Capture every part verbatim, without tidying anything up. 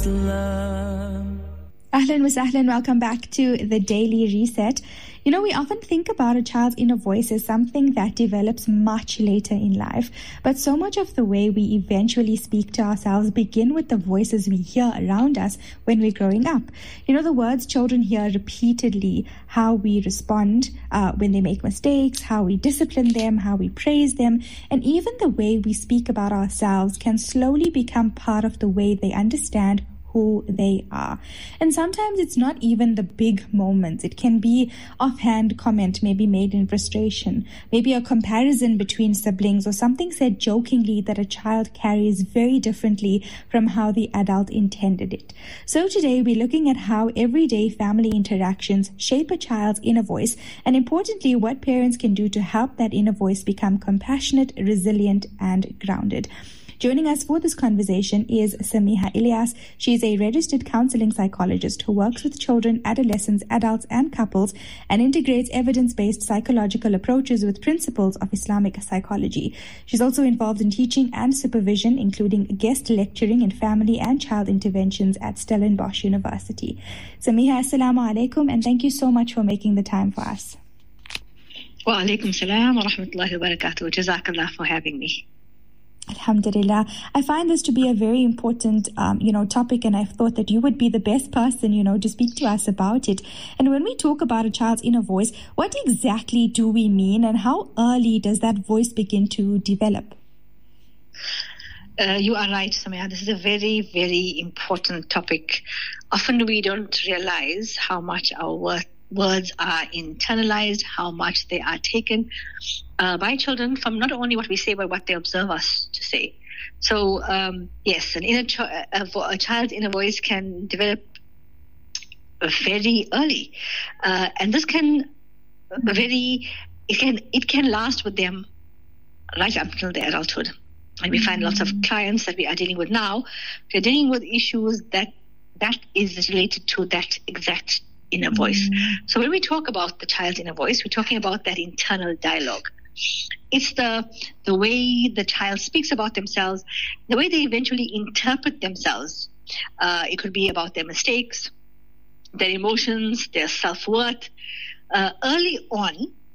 Ahlan wa sahlan, welcome back to the Daily Reset. You know, we often think about a child's inner voice as something that develops much later in life, but so much of the way we eventually speak to ourselves begin with the voices we hear around us when we're growing up. You know, the words children hear repeatedly, how we respond uh, when they make mistakes, how we discipline them, how we praise them, and even the way we speak about ourselves can slowly become part of the way they understand who they are. And sometimes it's not even the big moments. It can be offhand comment maybe made in frustration, maybe a comparison between siblings, or something said jokingly that a child carries very differently from how the adult intended it. So today we're looking at how everyday family interactions shape a child's inner voice, and importantly, what parents can do to help that inner voice become compassionate, resilient, and grounded. Joining us for this conversation is Samiha Ilyas. She is a registered counseling psychologist who works with children, adolescents, adults, and couples, and integrates evidence-based psychological approaches with principles of Islamic psychology. She's also involved in teaching and supervision, including guest lecturing in family and child interventions at Stellenbosch University. Samiha, assalamu alaikum, and thank you so much for making the time for us. Wa alaikum salam wa rahmatullahi wa barakatuh. Jazakallah for having me. Alhamdulillah. I find this to be a very important, um, you know, topic, and I've thought that you would be the best person, you know, to speak to us about it. And when we talk about a child's inner voice, what exactly do we mean, and how early does that voice begin to develop? Uh, you are right, Samaya. This is a very, very important topic. Often we don't realize how much our worth words are internalized, how much they are taken uh, by children from not only what we say, but what they observe us to say. So, um, yes, an inner ch- a, a child's inner voice can develop very early. Uh, and this can very, it can, it can last with them right up until their adulthood. And we find lots of clients that we are dealing with now, they're dealing with issues that that is related to that exact inner voice. Mm. So when we talk about the child's inner voice, we're talking about that internal dialogue. It's the the way the child speaks about themselves, the way they eventually interpret themselves. Uh, it could be about their mistakes, their emotions, their self-worth. Uh, early on,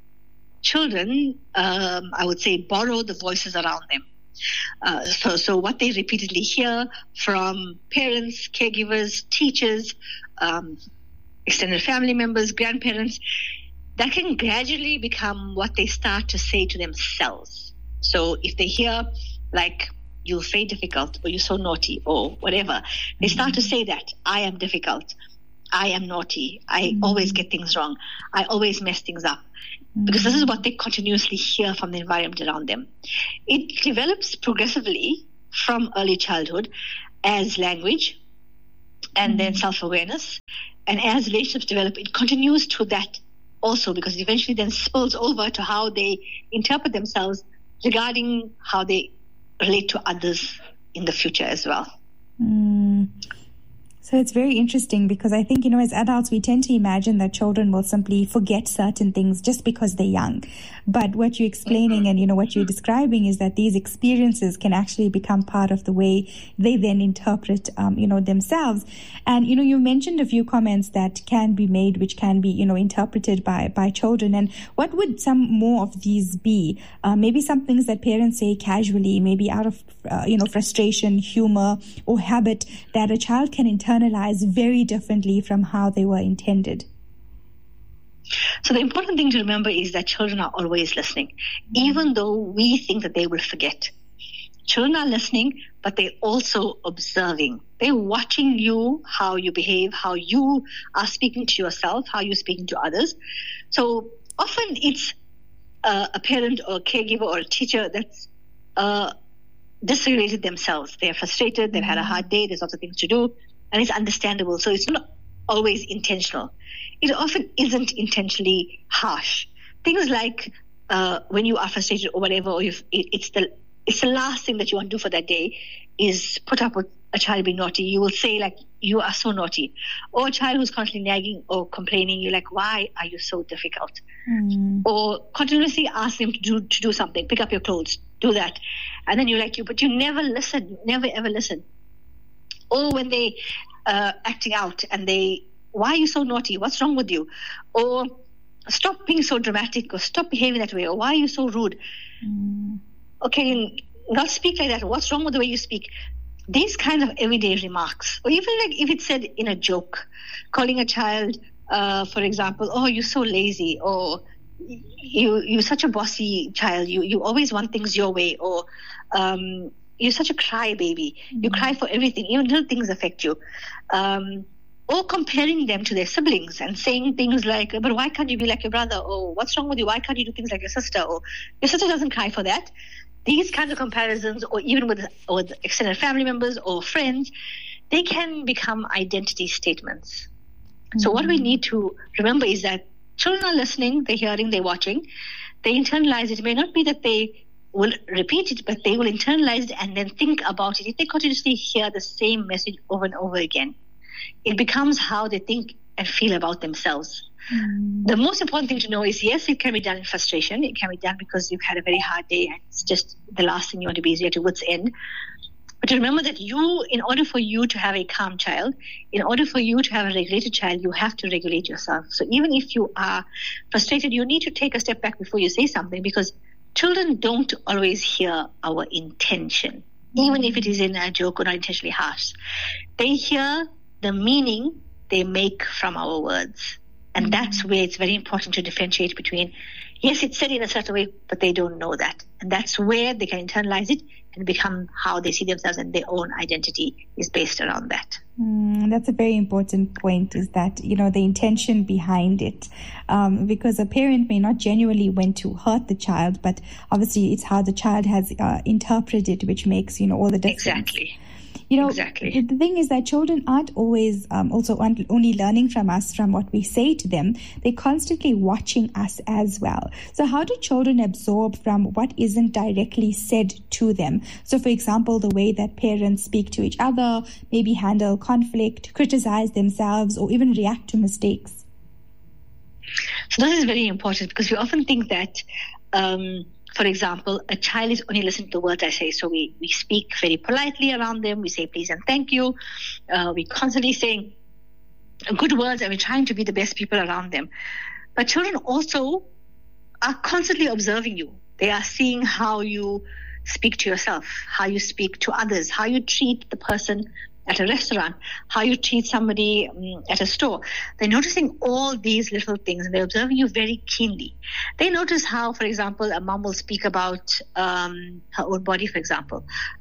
children, um, I would say, borrow the voices around them. Uh, so, so what they repeatedly hear from parents, caregivers, teachers, um, extended family members, grandparents, that can gradually become what they start to say to themselves. So if they hear, like, you're very difficult, or you're so naughty, or whatever, they start to say that, I am difficult, I am naughty, I mm-hmm. always get things wrong, I always mess things up. Mm-hmm. Because this is what they continuously hear from the environment around them. It develops progressively from early childhood as language, and mm-hmm. then self-awareness. And as relationships develop, it continues to that also, because it eventually then spills over to how they interpret themselves regarding how they relate to others in the future as well. Mm. So it's very interesting, because I think, you know, as adults, we tend to imagine that children will simply forget certain things just because they're young. But what you're explaining mm-hmm. and, you know, what you're describing is that these experiences can actually become part of the way they then interpret, um, you know, themselves. And, you know, you mentioned a few comments that can be made, which can be, you know, interpreted by, by children. And what would some more of these be? Uh, maybe some things that parents say casually, maybe out of, uh, you know, frustration, humor, or habit, that a child can internalize very differently from how they were intended. So the important thing to remember is that children are always listening, even though we think that they will forget. Children are listening, but they're also observing. They're watching you, how you behave, how you are speaking to yourself, how you're speaking to others. So often it's uh, a parent or a caregiver or a teacher that's uh, dysregulated themselves. They're frustrated, they've had a hard day, there's lots of things to do, and it's understandable. So it's not always intentional. It often isn't intentionally harsh. Things like uh, when you are frustrated or whatever, or if it, it's the it's the last thing that you want to do for that day is put up with a child being naughty. You will say, like, you are so naughty. Or a child who's constantly nagging or complaining, you're like, why are you so difficult? Mm. Or continuously ask them to do to do something, pick up your clothes, do that. And then you're like, you, but you never listen, you never ever listen. Or when they uh, acting out and they, why are you so naughty? What's wrong with you? Or stop being so dramatic, or stop behaving that way, or why are you so rude? Mm. Okay, not speak like that. What's wrong with the way you speak? These kind of everyday remarks, or even like if it's said in a joke, calling a child, uh, for example, oh, you're so lazy, or you, you're such a bossy child, you, you always want things your way, or um, you're such a crybaby, mm-hmm. you cry for everything, even little things affect you. Um, or comparing them to their siblings and saying things like, but why can't you be like your brother? Or what's wrong with you? Why can't you do things like your sister? Or your sister doesn't cry for that. These kinds of comparisons, or even with, with extended family members or friends, they can become identity statements. Mm-hmm. So what we need to remember is that children are listening, they're hearing, they're watching, they internalize it. It may not be that they will repeat it, but they will internalize it and then think about it. If they continuously hear the same message over and over again, it becomes how they think and feel about themselves. Mm. The most important thing to know is, yes, it can be done in frustration. It can be done because you've had a very hard day and it's just the last thing you want to be is you're at your wit's end. But to remember that you, in order for you to have a calm child, in order for you to have a regulated child, you have to regulate yourself. So even if you are frustrated, you need to take a step back before you say something, because children don't always hear our intention, even if it is in a joke or not intentionally harsh. They hear the meaning they make from our words. And that's where it's very important to differentiate between, yes, it's said in a certain way, but they don't know that. And that's where they can internalize it and become how they see themselves, and their own identity is based around that. Mm, that's a very important point, is that, you know, the intention behind it. Um, because a parent may not genuinely want to hurt the child, but obviously it's how the child has uh, interpreted it, which makes, you know, all the difference. Exactly. You know, exactly. The thing is that children aren't always um, also only learning from us, from what we say to them. They're constantly watching us as well. So how do children absorb from what isn't directly said to them? So, for example, the way that parents speak to each other, maybe handle conflict, criticize themselves, or even react to mistakes. So this is very important, because we often think that um, for example, a child is only listening to the words I say. So we, we speak very politely around them. We say please and thank you. Uh, we constantly saying good words, and we're trying to be the best people around them. But children also are constantly observing you. They are seeing how you speak to yourself, how you speak to others, how you treat the person at a restaurant, how you treat somebody um, at a store. They're noticing all these little things, and they're observing you very keenly. They notice how, for example, a mom will speak about um, her own body, for example,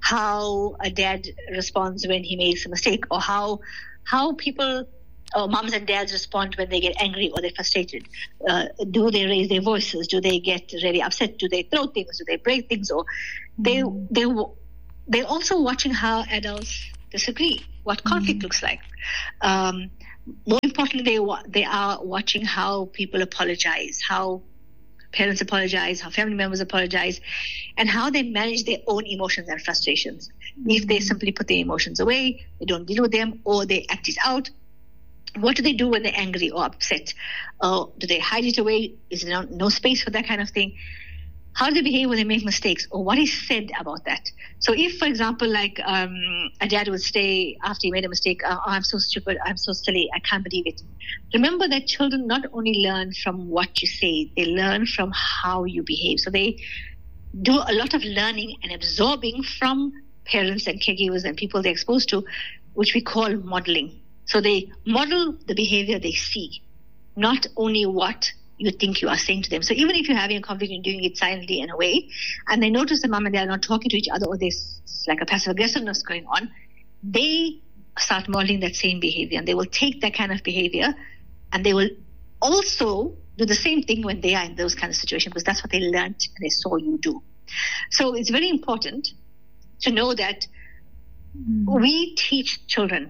how a dad responds when he makes a mistake, or how how people, or moms and dads respond when they get angry or they're frustrated. Uh, do they raise their voices? Do they get really upset? Do they throw things? Do they break things? Or they they they're also watching how adults disagree, what conflict mm. looks like. Um, more importantly, they wa- they are watching how people apologize, how parents apologize, how family members apologize, and how they manage their own emotions and frustrations. Mm. If they simply put their emotions away, they don't deal with them, or they act it out. What do they do when they're angry or upset? Uh, do they hide it away? Is there no, no space for that kind of thing? How do they behave when they make mistakes, or what is said about that? So if, for example, like um, a dad would say after he made a mistake, oh, I'm so stupid, I'm so silly, I can't believe it. Remember that children not only learn from what you say, they learn from how you behave. So they do a lot of learning and absorbing from parents and caregivers and people they're exposed to, which we call modeling. So they model the behavior they see, not only what you think you are saying to them. So even if you're having a conflict and doing it silently in a way, and they notice the mom and dad are not talking to each other, or there's like a passive aggressiveness going on, they start modeling that same behavior, and they will take that kind of behavior, and they will also do the same thing when they are in those kind of situations, because that's what they learned and they saw you do. So it's very important to know that mm. we teach children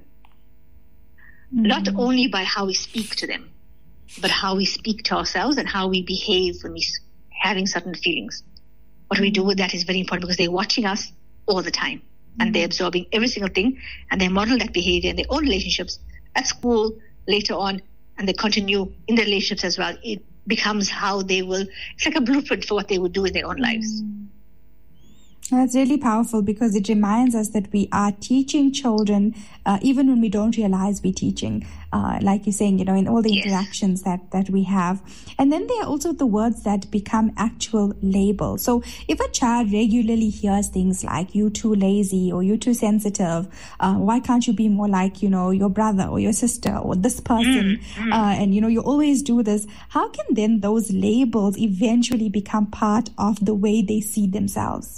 mm. not only by how we speak to them, but how we speak to ourselves and how we behave when we're having certain feelings. What we do with that is very important, because they're watching us all the time, and mm-hmm. they're absorbing every single thing, and they model that behavior in their own relationships, at school, later on, and they continue in their relationships as well. It becomes how they will, it's like a blueprint for what they would do in their own lives. That's really powerful because it reminds us that we are teaching children uh, even when we don't realize we're teaching, uh, like you're saying, you know, in all the Yes. interactions that, that we have. And then there are also the words that become actual labels. So if a child regularly hears things like, you too lazy or you too sensitive, uh, why can't you be more like, you know, your brother or your sister or this person, Mm, mm. uh, and, you know, you always do this, how can then those labels eventually become part of the way they see themselves?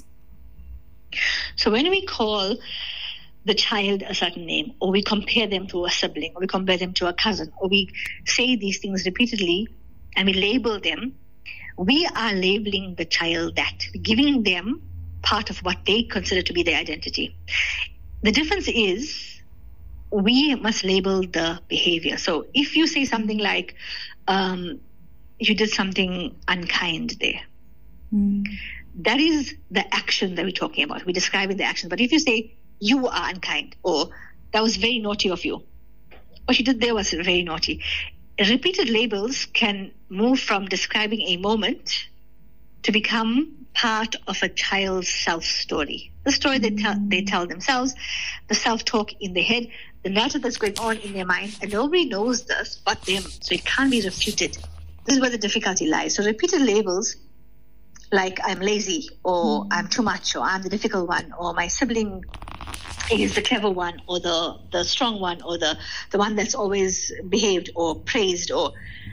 So when we call the child a certain name, or we compare them to a sibling, or we compare them to a cousin, or we say these things repeatedly and we label them, we are labeling the child that, giving them part of what they consider to be their identity. The difference is we must label the behavior. So if you say something like, um, you did something unkind there, Mm. that is the action that we're talking about. We're describing the action. But if you say, you are unkind, or that was very naughty of you, what you did there was very naughty, repeated labels can move from describing a moment to become part of a child's self-story. The story they tell, they tell themselves, the self-talk in their head, the narrative that's going on in their mind, and nobody knows this but them, so it can't be refuted. This is where the difficulty lies. So repeated labels like I'm lazy, or mm. I'm too much, or I'm the difficult one, or my sibling is the clever one, or the, the strong one, or the, the one that's always behaved or praised. Or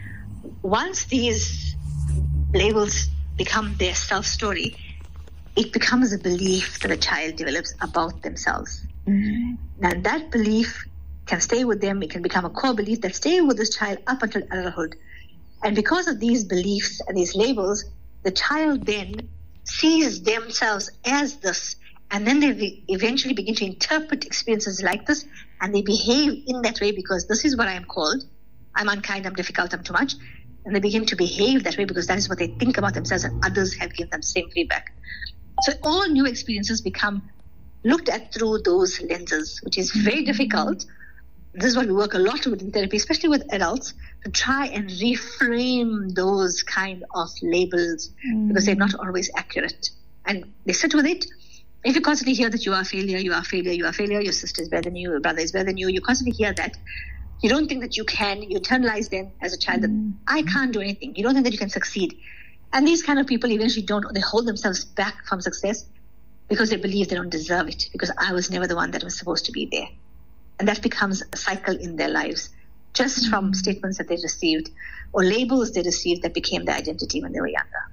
once these labels become their self-story, it becomes a belief that a child develops about themselves. Mm. And that belief can stay with them. It can become a core belief that stays with this child up until adulthood. And because of these beliefs and these labels, the child then sees themselves as this, and then they eventually begin to interpret experiences like this, and they behave in that way because this is what I am called. I'm unkind, I'm difficult, I'm too much. And they begin to behave that way because that is what they think about themselves, and others have given them the same feedback. So all new experiences become looked at through those lenses, which is very difficult. This is what we work a lot with in therapy, especially with adults, to try and reframe those kind of labels mm. because they're not always accurate. And they sit with it. If you constantly hear that you are a failure, you are a failure, you are a failure, your sister is better than you, your brother is better than you, you constantly hear that. You don't think that you can, you internalize them as a child that mm. I can't do anything. You don't think that you can succeed. And these kind of people eventually don't, they hold themselves back from success because they believe they don't deserve it, because I was never the one that was supposed to be there. And that becomes a cycle in their lives, just from mm. statements that they received or labels they received that became their identity when they were younger.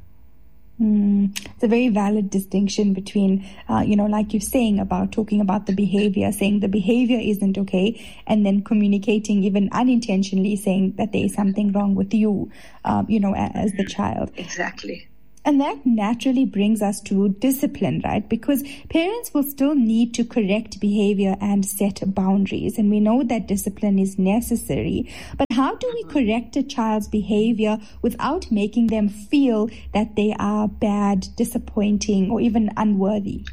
Mm. It's a very valid distinction between, uh, you know, like you're saying about talking about the behavior, saying the behavior isn't okay, and then communicating even unintentionally saying that there is something wrong with you, um, you know, as the child. Exactly. And that naturally brings us to discipline, right? Because parents will still need to correct behavior and set boundaries. And we know that discipline is necessary. But how do we correct a child's behavior without making them feel that they are bad, disappointing, or even unworthy?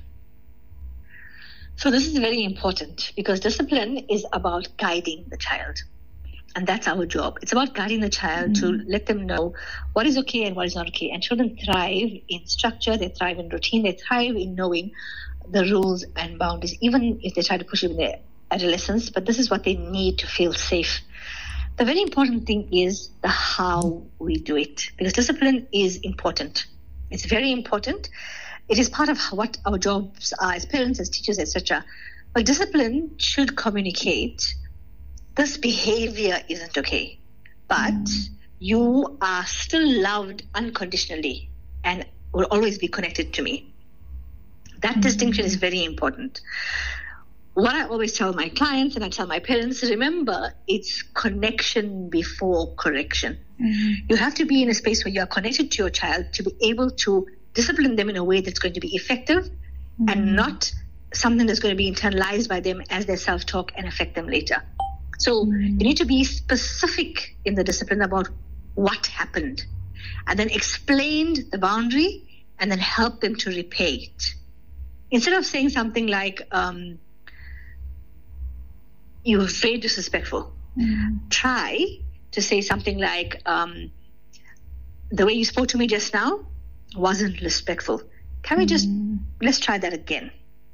So this is very important because discipline is about guiding the child. And that's our job. It's about guiding the child mm. to let them know what is okay and what is not okay. And children thrive in structure, they thrive in routine, they thrive in knowing the rules and boundaries, even if they try to push it in their adolescence. But this is what they need to feel safe. The very important thing is the how we do it, because discipline is important. It's very important. It is part of what our jobs are as parents, as teachers, et cetera. But discipline should communicate this behavior isn't okay, but mm. you are still loved unconditionally and will always be connected to me. That mm. distinction is very important. What I always tell my clients and I tell my parents, remember, it's connection before correction. Mm. You have to be in a space where you are connected to your child to be able to discipline them in a way that's going to be effective mm. and not something that's going to be internalized by them as their self-talk and affect them later. So mm. you need to be specific in the discipline about what happened and then explain the boundary and then help them to repay it. Instead of saying something like, um, you were very disrespectful, mm. try to say something like, um, the way you spoke to me just now wasn't respectful. Can we just, mm. let's try that again.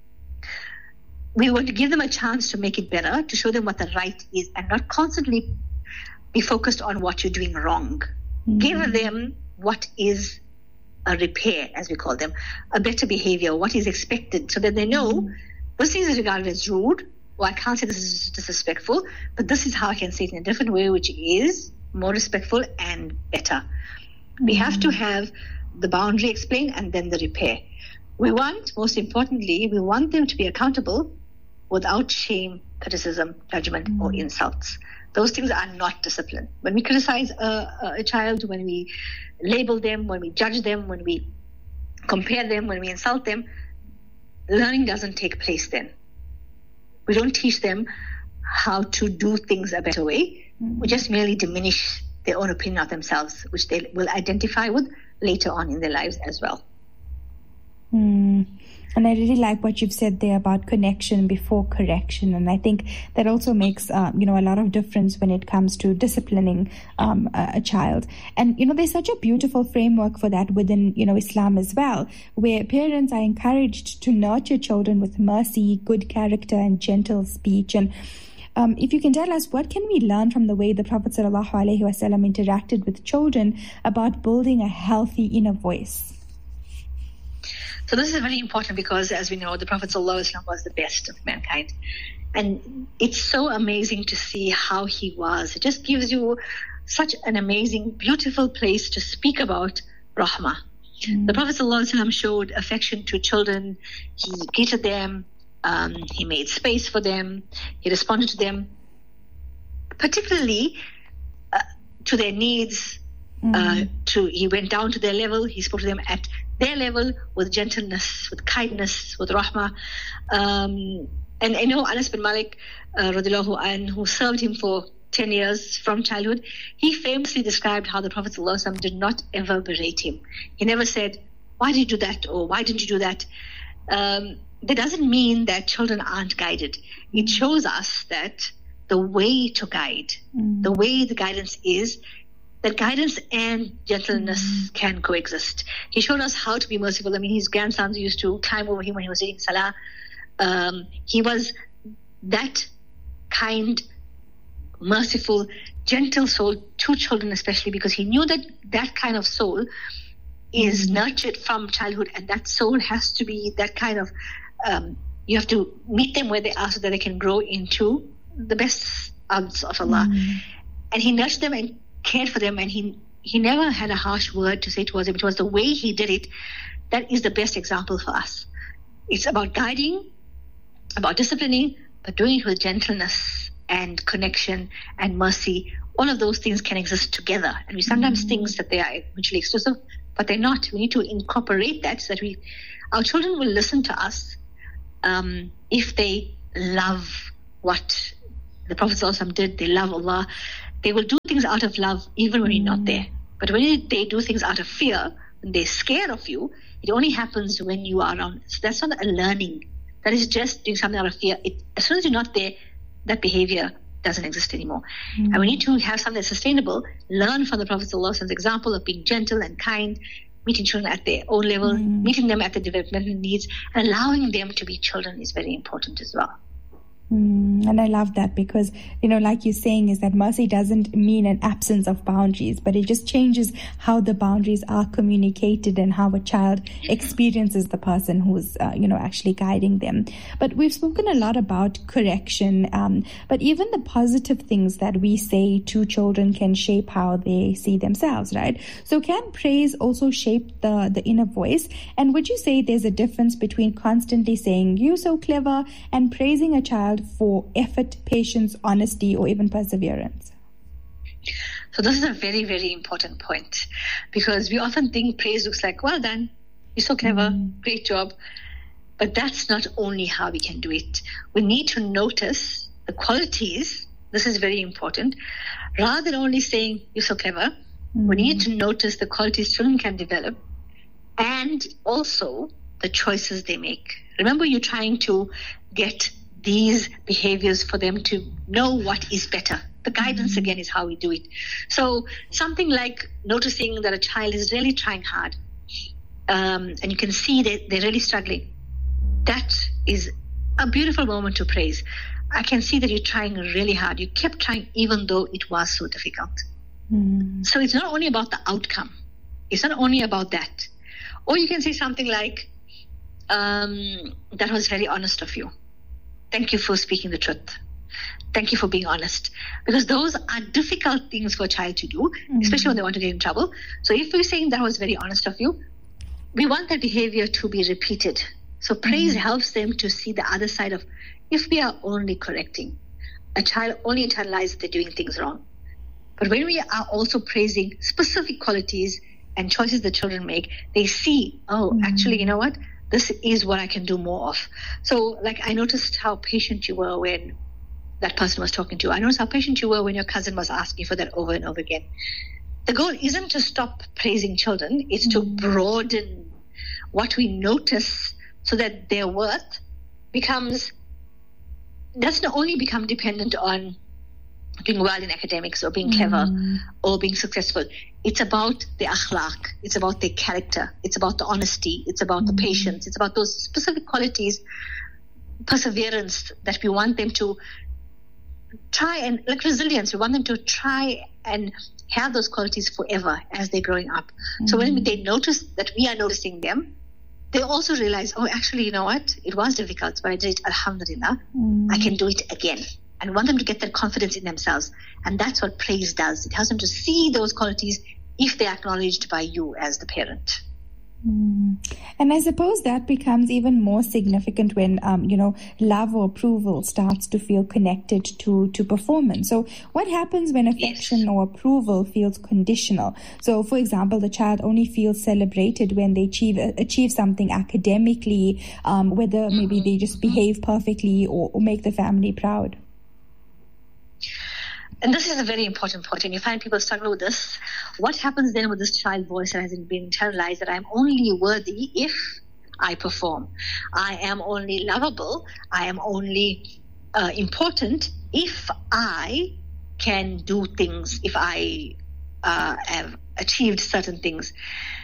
We want to give them a chance to make it better, to show them what the right is, and not constantly be focused on what you're doing wrong. Mm. Give them what is a repair, as we call them, a better behavior, what is expected, so that they know mm. this is regarded as rude, or I can't say this is disrespectful, but this is how I can say it in a different way, which is more respectful and better. Mm. We have to have the boundary explained and then the repair. We want, most importantly, we want them to be accountable without shame, criticism, judgment, mm. or insults. Those things are not discipline. When we criticize a, a child, when we label them, when we judge them, when we compare them, when we insult them, learning doesn't take place then. We don't teach them how to do things a better way. Mm. We just merely diminish their own opinion of themselves, which they will identify with later on in their lives as well. Mm. And I really like what you've said there about connection before correction. And I think that also makes, uh, you know, a lot of difference when it comes to disciplining um, a, a child. And, you know, there's such a beautiful framework for that within, you know, Islam as well, where parents are encouraged to nurture children with mercy, good character, and gentle speech. And Um, if you can tell us, what can we learn from the way the Prophet sallallahu alaihi wasallam interacted with children about building a healthy inner voice? So this is very important because, as we know, the Prophet sallallahu alaihi wasallam was the best of mankind. And it's so amazing to see how he was. It just gives you such an amazing, beautiful place to speak about rahmah. Mm. The Prophet sallallahu alaihi wasallam showed affection to children. He greeted them. Um, he made space for them. He responded to them, particularly uh, to their needs. Mm. Uh, to he went down to their level. He spoke to them at their level with gentleness, with kindness, with rahmah. Um, and I know Anas bin Malik, uh, radiallahu anhu, who served him for ten years from childhood, he famously described how the Prophet ﷺ did not ever berate him. He never said, "Why did you do that?" or "Why didn't you do that?" Um, that doesn't mean that children aren't guided. It shows us that the way to guide, mm. the way the guidance is, that guidance and gentleness mm. can coexist. He showed us how to be merciful. I mean, his grandsons used to climb over him when he was reading Salah. Um, he was that kind, merciful, gentle soul to children, especially because he knew that that kind of soul is mm. nurtured from childhood, and that soul has to be that kind of Um, you have to meet them where they are so that they can grow into the best abds of Allah. Mm. And he nurtured them and cared for them, and he he never had a harsh word to say towards them. It was the way he did it that is the best example for us. It's about guiding, about disciplining, but doing it with gentleness and connection and mercy. All of those things can exist together. And we sometimes mm. think that they are mutually exclusive, but they're not. We need to incorporate that so that we, our children will listen to us. Um, if they love what the Prophet ﷺ did, they love Allah, they will do things out of love even when you're not there. But when they do things out of fear, when they're scared of you, it only happens when you are around. So that's not a learning. That is just doing something out of fear. It, as soon as you're not there, that behavior doesn't exist anymore. Mm. And we need to have something that's sustainable. Learn from the Prophet ﷺ's example of being gentle and kind, meeting children at their own level, mm. meeting them at their developmental needs, and allowing them to be children is very important as well. Mm, and I love that because, you know, like you're saying, is that mercy doesn't mean an absence of boundaries, but it just changes how the boundaries are communicated and how a child experiences the person who's, uh, you know, actually guiding them. But we've spoken a lot about correction, um, but even the positive things that we say to children can shape how they see themselves, right? So can praise also shape the, the inner voice? And would you say there's a difference between constantly saying, "You're so clever," and praising a child for effort, patience, honesty, or even perseverance? So this is a very, very important point, because we often think praise looks like, "Well done, you're so clever, mm. great job." But that's not only how we can do it. We need to notice the qualities. This is very important. Rather than only saying, "You're so clever," mm. we need to notice the qualities children can develop and also the choices they make. Remember, you're trying to get these behaviors for them to know what is better. The guidance, mm-hmm. again, is how we do it. So something like noticing that a child is really trying hard um, and you can see that they're really struggling, that is a beautiful moment to praise. I can see that you're trying really hard. You kept trying even though it was so difficult. Mm. So it's not only about the outcome. It's not only about that. Or you can say something like, um, that was very honest of you. Thank you for speaking the truth. Thank you for being honest. Because those are difficult things for a child to do, mm-hmm. especially when they want to get in trouble. So if we're saying that was very honest of you, we want that behavior to be repeated. So praise mm-hmm. helps them to see the other side of, if we are only correcting, a child only internalizes they're doing things wrong. But when we are also praising specific qualities and choices the children make, they see, oh, mm-hmm. actually, you know what? This is what I can do more of. So, like, I noticed how patient you were when that person was talking to you. I noticed how patient you were when your cousin was asking for that over and over again. The goal isn't to stop praising children. It's mm-hmm. to broaden what we notice so that their worth becomes, doesn't only become dependent on doing well in academics or being clever mm. or being successful. It's about the akhlaq. It's about their character. It's about the honesty. It's about mm. the patience. It's about those specific qualities, perseverance that we want them to try and, like resilience, we want them to try and have those qualities forever as they're growing up. Mm. So when they notice that we are noticing them, they also realize, oh, actually, you know what? It was difficult, but I did it, alhamdulillah. Mm. I can do it again. And want them to get that confidence in themselves. And that's what praise does. It helps them to see those qualities if they're acknowledged by you as the parent. Mm. And I suppose that becomes even more significant when, um, you know, love or approval starts to feel connected to, to performance. So what happens when affection yes. or approval feels conditional? So, for example, the child only feels celebrated when they achieve achieve something academically, um, whether maybe they just behave perfectly or, or make the family proud. And this is a very important point, and you find people struggle with this. What happens then with this child voice that hasn't been internalized, that I'm only worthy if I perform. I am only lovable. I am only uh, important if I can do things, if I uh, have achieved certain things.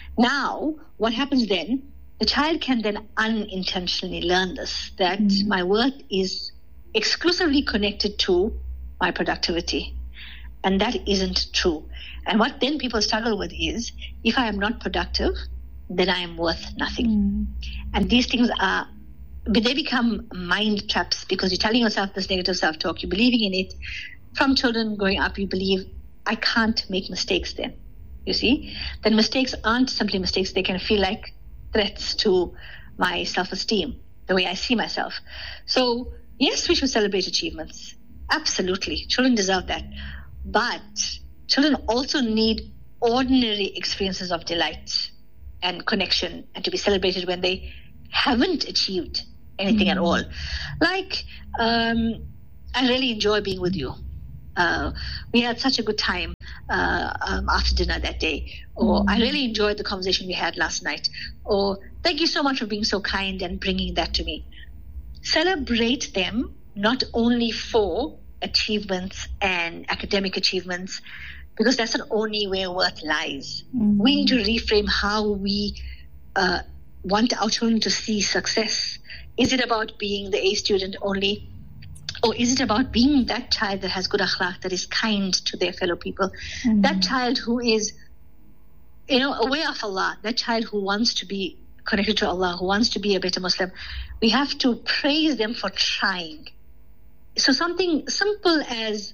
Now, what happens then? The child can then unintentionally learn this, that mm-hmm. my worth is exclusively connected to my productivity. And that isn't true. And what then people struggle with is, if I am not productive, then I am worth nothing. Mm. And these things are, they become mind traps because you're telling yourself this negative self-talk, you're believing in it. From children growing up, you believe, I can't make mistakes then. You see? Then mistakes aren't simply mistakes. They can feel like threats to my self-esteem, the way I see myself. So, yes, we should celebrate achievements. Absolutely. Children deserve that. But children also need ordinary experiences of delight and connection and to be celebrated when they haven't achieved anything mm-hmm. at all. Like, um, I really enjoy being with you. Uh, we had such a good time uh, um, after dinner that day. Or mm-hmm. I really enjoyed the conversation we had last night. Or thank you so much for being so kind and bringing that to me. Celebrate them not only for achievements and academic achievements, because that's not only where worth lies. Mm-hmm. We need to reframe how we uh, want our children to see success. Is it about being the A student only? Or is it about being that child that has good akhlaq, that is kind to their fellow people? Mm-hmm. That child who is, you know, aware of Allah, that child who wants to be connected to Allah, who wants to be a better Muslim. We have to praise them for trying. So something simple as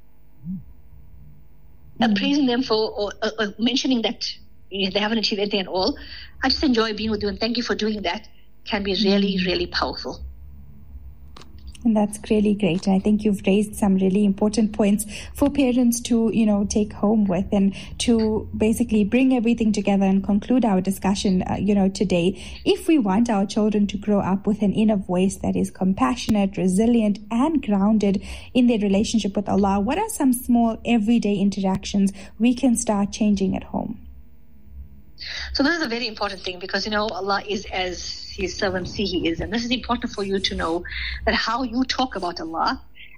uh, mm-hmm. praising them for, or, or, or mentioning that you know, they haven't achieved anything at all. I just enjoy being with you and thank you for doing that, can be really, really powerful. And that's really great. And I think you've raised some really important points for parents to, you know, take home with and to basically bring everything together and conclude our discussion, uh, you know, today. If we want our children to grow up with an inner voice that is compassionate, resilient, and grounded in their relationship with Allah, what are some small everyday interactions we can start changing at home? So this is a very important thing because, you know, Allah is as His servants see He is. And this is important for you to know that how you talk about Allah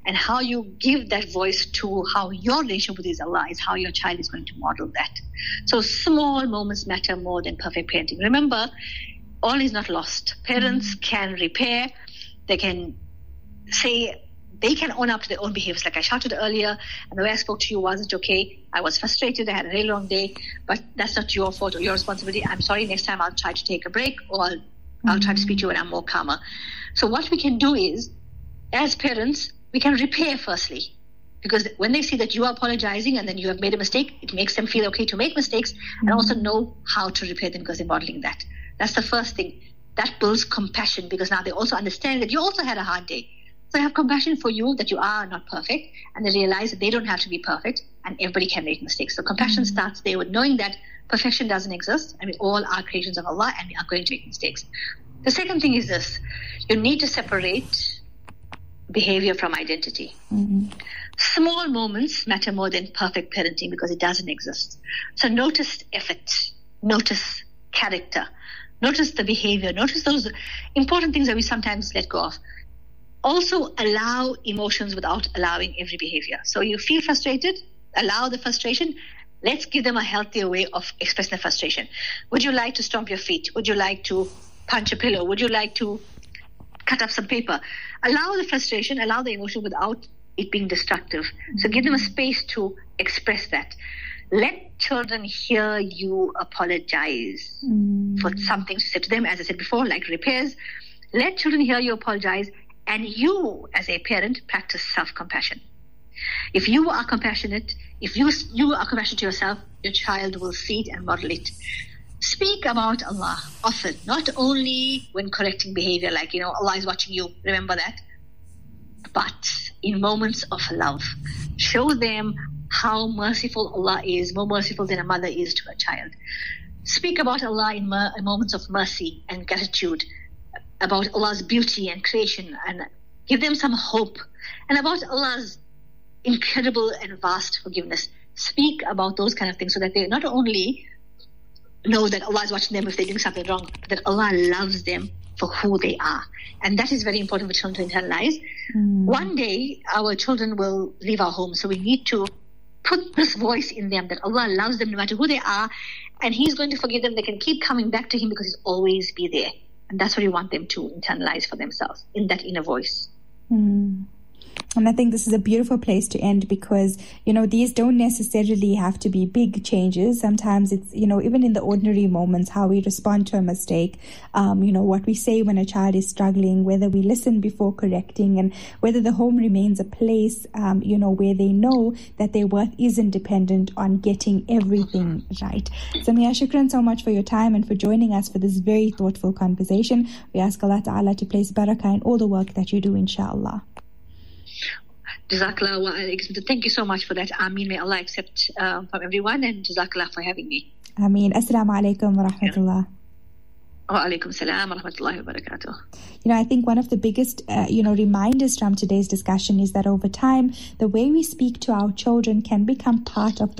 and how you give that voice to how your relationship with Allah is, how your child is going to model that. So small moments matter more than perfect parenting. Remember, all is not lost. Parents can repair, they can say, they can own up to their own behaviors. Like I shouted earlier, and the way I spoke to you wasn't okay. I was frustrated, I had a really long day, but that's not your fault or your responsibility. I'm sorry, next time I'll try to take a break, or I'll, mm-hmm. I'll try to speak to you when I'm more calmer. So what we can do is, as parents, we can repair firstly. Because when they see that you are apologizing and then you have made a mistake, it makes them feel okay to make mistakes, mm-hmm. and also know how to repair them because they're modeling that. That's the first thing. That builds compassion, because now they also understand that you also had a hard day. So I have compassion for you that you are not perfect, and they realize that they don't have to be perfect and everybody can make mistakes. So compassion mm-hmm. starts there with knowing that perfection doesn't exist, and we all are creations of Allah and we are going to make mistakes. The second thing is this: you need to separate behavior from identity. Mm-hmm. Small moments matter more than perfect parenting because it doesn't exist. So notice effort, notice character, notice the behavior, notice those important things that we sometimes let go of. Also allow emotions without allowing every behavior. So you feel frustrated, allow the frustration. Let's give them a healthier way of expressing the frustration. Would you like to stomp your feet? Would you like to punch a pillow? Would you like to cut up some paper? Allow the frustration, allow the emotion without it being destructive. So give them a space to express that. Let children hear you apologize mm. for something to say to them, as I said before, like repairs. Let children hear you apologize. And you, as a parent, practice self-compassion. If you are compassionate, if you you are compassionate to yourself, your child will see it and model it. Speak about Allah often, not only when correcting behavior, like, you know, Allah is watching you, remember that, but in moments of love. Show them how merciful Allah is, more merciful than a mother is to a child. Speak about Allah in, mer- in moments of mercy and gratitude, about Allah's beauty and creation, and give them some hope, and about Allah's incredible and vast forgiveness. Speak about those kind of things so that they not only know that Allah is watching them if they're doing something wrong, but that Allah loves them for who they are. And that is very important for children to internalize. Mm. One day, our children will leave our home, so we need to put this voice in them that Allah loves them no matter who they are, and He's going to forgive them. They can keep coming back to Him because He'll always be there. And that's what we want them to internalize for themselves, in that inner voice. Mm. And I think this is a beautiful place to end, because, you know, these don't necessarily have to be big changes. Sometimes it's, you know, even in the ordinary moments, how we respond to a mistake, um, you know, what we say when a child is struggling, whether we listen before correcting, and whether the home remains a place, um, you know, where they know that their worth isn't dependent on getting everything right. Samia, shukran so much for your time and for joining us for this very thoughtful conversation. We ask Allah Ta'ala to place barakah in all the work that you do, inshallah. Jazakallah wa alaikum. Thank you so much for that. Ameen. May Allah accept uh, from everyone, and Jazakallah for having me. Ameen. Assalamu alaikum wa rahmatullah. Wa alaikum salam wa rahmatullahi wa barakatuh. You know, I think one of the biggest, uh, you know, reminders from today's discussion is that over time, the way we speak to our children can become part of the